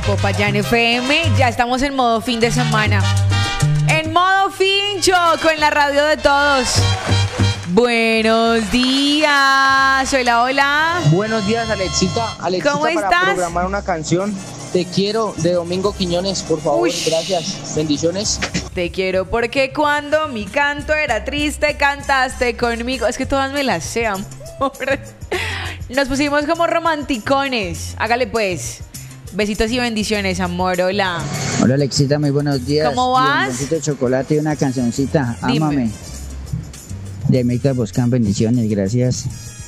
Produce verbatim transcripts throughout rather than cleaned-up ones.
Popayán F M. Ya estamos en modo fin de semana. En modo fincho, con la radio de todos. Buenos días. Hola, hola. Buenos días, Alexita. Alexita, ¿Cómo para estás? programar una canción. Te quiero, de Domingo Quiñones, por favor. Uy. Gracias. Bendiciones. Te quiero porque cuando mi canto era triste, cantaste conmigo. Es que todas me las sé, amor. Nos pusimos como romanticones. Hágale pues. Besitos y bendiciones, amor. Hola. Hola, Alexita, muy buenos días. ¿Cómo Y un vas? besito de chocolate y una cancioncita. Dime. Ámame. De América Boscan, bendiciones, gracias.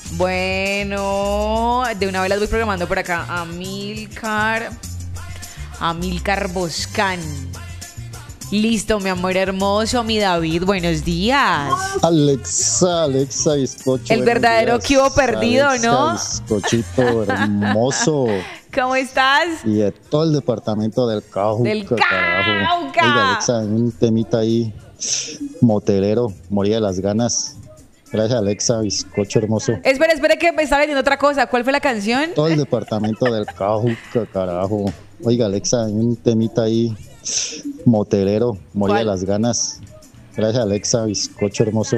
Bueno, de una vez las voy programando por acá. Amilcar. Amilcar Boscan. Listo, mi amor hermoso, mi David. Buenos días. Alexa, Alexa Bizcocho. El verdadero que hubo perdido, Alexa, ¿no? Bizcochito hermoso. ¿Cómo estás? Y de todo el departamento del Cauca. Del carajo. Cauca. Oiga, Alexa, un temita ahí motelero, moría de las ganas. Gracias, Alexa, Bizcocho hermoso. Espera, espera que me estaba vendiendo otra cosa. ¿Cuál fue la canción? Todo el departamento del Cauca, carajo. Oiga, Alexa, un temita ahí motelero, moría de ¿Cuál? las ganas. Gracias, Alexa, Bizcocho hermoso.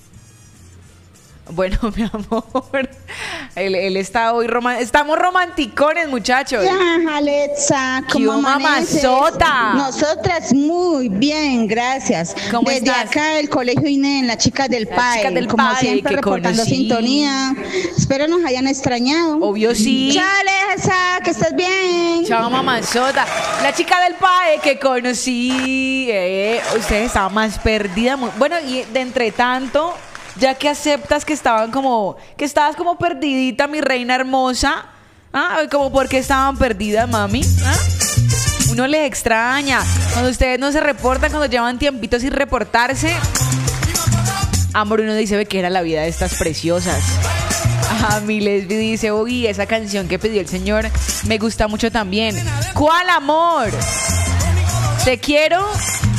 Bueno, mi amor. Él, él está hoy romántico. Estamos romanticones, muchachos. Ya, Alexa, ¿Qué ¿cómo hubo, amaneces? mamazota? Nosotras muy bien, gracias. ¿Cómo Desde estás? acá el Colegio INEN, las chicas del Las P A E, chicas del como P A E siempre que reportando conocí. sintonía. Espero nos hayan extrañado. Obvio sí. Chao, Alexa, que estés bien. Chao, mamazota. La chica del P A E que conocí. Eh, ustedes estaban más perdidas. mu- Bueno, y de entre tanto, ya que aceptas que estaban como, que estabas como perdidita, mi reina hermosa. Ah, como porque estaban perdidas, mami. ¿Ah? Uno les extraña. Cuando ustedes no se reportan, cuando llevan tiempitos sin reportarse. Amor, uno dice, ve que era la vida de estas preciosas. A mi Lesbi dice, uy, esa canción que pidió el señor me gusta mucho también. ¿Cuál, amor? ¿Te quiero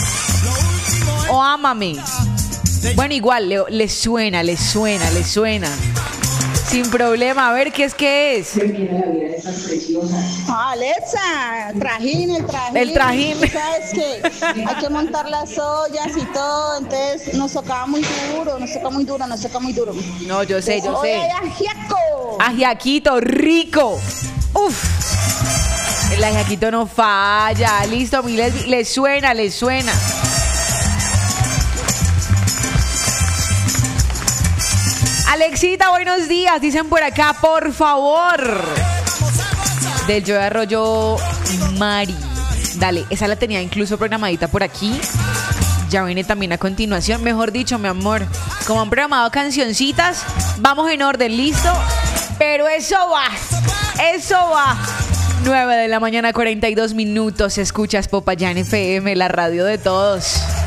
o ámame? Bueno, igual, le, le suena, le suena, le suena. Sin problema, a ver, ¿qué es que es? Ah, Alexa, trajín, el trajín. El trajín. Tú sabes que hay que montar las ollas y todo, entonces nos tocaba muy duro, nos toca muy duro, nos toca muy duro. No, yo sé, yo sé. Oye, ajiaco. Ajiaquito, rico. Uf. El ajiaquito no falla. Listo, mi Lesbi, le suena, le suena. Alexita, buenos días. Dicen por acá, por favor. Del Yo de Arroyo Mari. Dale, esa la tenía incluso programadita por aquí. Ya viene también a continuación. Mejor dicho, mi amor, como han programado cancioncitas, vamos en orden, ¿listo? Pero eso va, eso va. nueve de la mañana, cuarenta y dos minutos. Escuchas Popayán F M, la radio de todos.